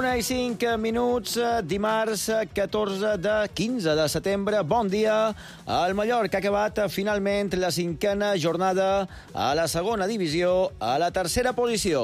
1:05, dimarts 15 de setembre. Bon dia. El Mallorca ha acabat finalment la 5a jornada a la segona divisió, a la tercera posició.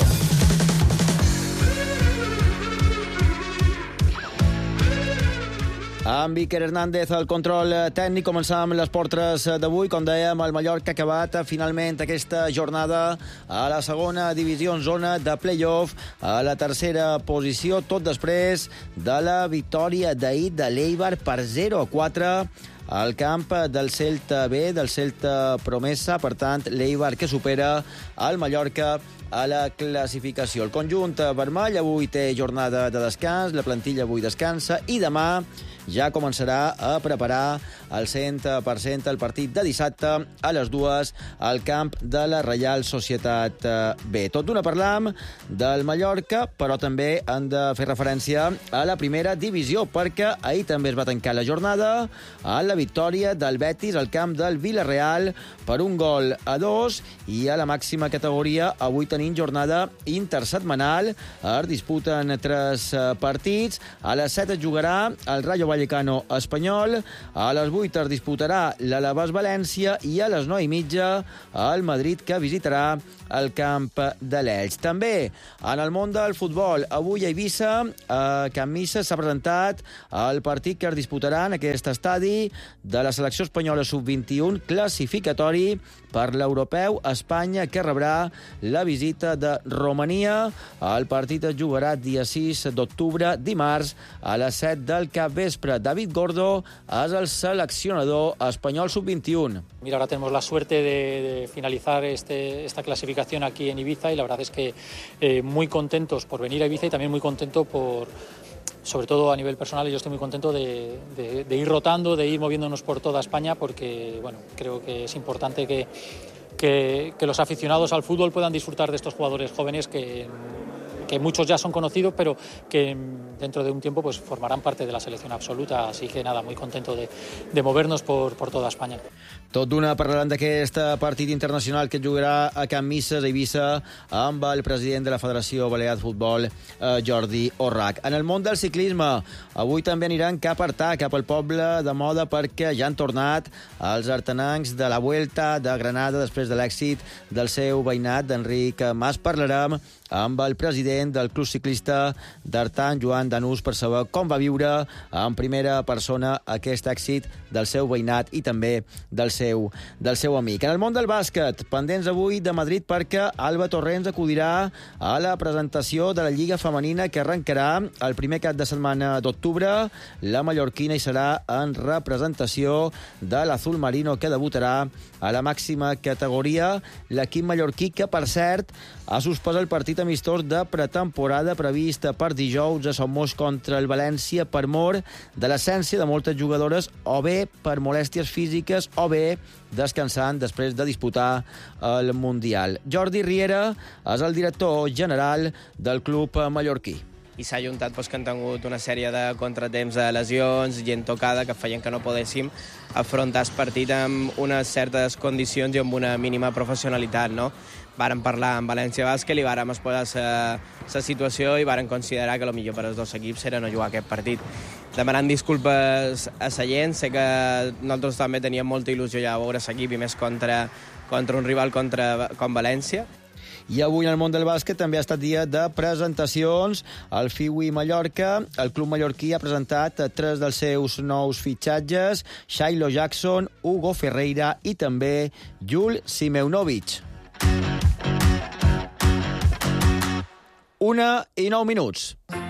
Amb Iker Hernández al control tècnic, començam les portres d'avui. Com dèiem, el Mallorca ha acabat finalment aquesta jornada a la segona divisió en zona de play-off, a la tercera posició, tot després de la victòria d'ahir de l'Eibar per 0-4 al camp del Celta B, del Celta Promesa. Per tant, l'Eibar que supera el Mallorca a la classificació. El conjunt vermell avui té jornada de descans, la plantilla avui descansa i demà ja començarà a preparar al 100% el partit de dissabte a les 2 al camp de la Reial Societat B. Tot d'una parlam del Mallorca, però també han de fer referència a la primera divisió, perquè ahir també es va tancar la jornada a la victòria del Betis al camp del Villarreal per 1-2, i a la màxima categoria avui tenim jornada intersetmanal. Es disputen 3 partits. A les 7 es jugarà el Rayo Vallecano Espanyol, a les 8 es disputarà l'Alavés València i a les 9:30 el Madrid, que visitarà el camp de l'Elx. També en el món del futbol, avui a Eivissa, a Can Missa, s'ha presentat el partit que es disputarà en aquest estadi de la selecció espanyola sub-21 classificatori per l'Europeu Espanya, que rebrà la visita de Romania. El partit es jugarà dia 6 d'octubre, dimarts, a les 7 del capvespre. David Gordo és el seleccionador espanyol sub-21. Mira, ahora tenemos la suerte de finalizar esta clasificación aquí en Ibiza, y la verdad es que muy contentos por venir a Ibiza, y también muy contento sobre todo a nivel personal, yo estoy muy contento de ir rotando, de ir moviéndonos por toda España, porque bueno, creo que es importante que los aficionados al fútbol puedan disfrutar de estos jugadores jóvenes que muchos ya son conocidos, pero que dentro de un tiempo pues formarán parte de la selección absoluta. Así que nada, muy contento de movernos por toda España. Tot d'una parlarem d'aquest partit internacional que es jugarà a Can Misses, a Eivissa, amb el president de la Federació Balear de Futbol, Jordi Orrach. En el món del ciclisme, avui també aniran cap a Artà, cap al poble de Moda, perquè ja han tornat els artanencs de la Vuelta de Granada després de l'èxit del seu veïnat, d'Enric Mas. Parlarem amb el president del Club Ciclista d'Artà, Joan Danús, per saber com va viure en primera persona aquest èxit del seu veïnat i també del seu amic. En el món del bàsquet, pendents avui de Madrid, perquè Alba Torrents acudirà a la presentació de la Lliga Femenina, que arrencarà el primer cap de setmana d'octubre. La mallorquina hi serà en representació de l'Azul Marino, que debutarà a la màxima categoria. L'equip mallorquí, que per cert ha suspès el partit amistós de pretemporada previst per dijous a Somos contra el València per mor de l'essència de moltes jugadores, o bé per molèsties físiques o bé descansant després de disputar el Mundial. Jordi Riera és el director general del club mallorquí. I s'ha ajuntat que han tingut una sèrie de contratemps, de lesions, gent tocada, que feien que no poguéssim afrontar el partit amb unes certes condicions i amb una mínima professionalitat, no? Vàrem parlar amb València Bàsquet i vàrem exposar la situació i vàrem considerar que el millor per als dos equips era no jugar aquest partit. Demanant disculpes a la gent, sé que nosaltres també teníem molta il·lusió ja a veure l'equip, i més contra un rival com València. I avui en el món del bàsquet també ha estat dia de presentacions. El FIUI Mallorca, el club mallorquí, ha presentat 3 dels seus nous fitxatges: Shiloh Jackson, Hugo Ferreira i també Jul Simeunovic. 1:09.